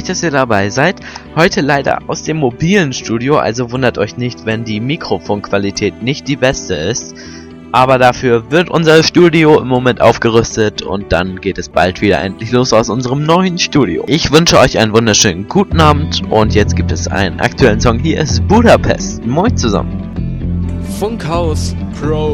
dass ihr dabei seid. Heute leider aus dem mobilen Studio, also wundert euch nicht, wenn die Mikrofonqualität nicht die beste ist. Aber dafür wird unser Studio im Moment aufgerüstet und dann geht es bald wieder endlich los aus unserem neuen Studio. Ich wünsche euch einen wunderschönen guten Abend und jetzt gibt es einen aktuellen Song. Hier ist Budapest. Moin zusammen. Funkhaus Pro.